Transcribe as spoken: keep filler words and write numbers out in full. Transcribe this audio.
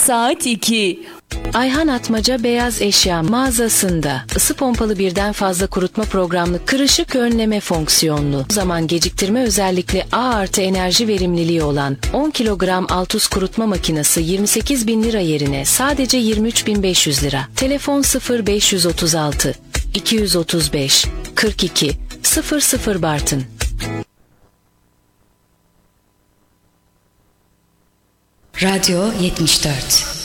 Saat iki. Ayhan Atmaca Beyaz Eşya mağazasında ısı pompalı birden fazla kurutma programlı kırışık önleme fonksiyonlu zaman geciktirme özellikli A artı enerji verimliliği olan on kilogram Altus kurutma makinesi yirmi sekiz bin lira yerine sadece yirmi üç bin beş yüz lira. Telefon sıfır beş otuz altı iki yüz otuz beş kırk iki sıfır sıfır Bartın. Radyo yetmiş dört.